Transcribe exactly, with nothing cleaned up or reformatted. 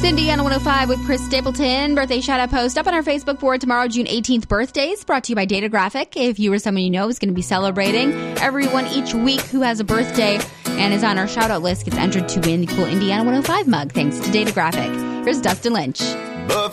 Indiana one oh five with Chris Stapleton. Birthday shout-out post up on our Facebook board tomorrow, June eighteenth, birthdays, brought to you by Data Graphic. If you or someone you know is going to be celebrating, everyone each week who has a birthday and is on our shout-out list gets entered to win the cool Indiana one oh five mug, thanks to Data Graphic. Here's Dustin Lynch. But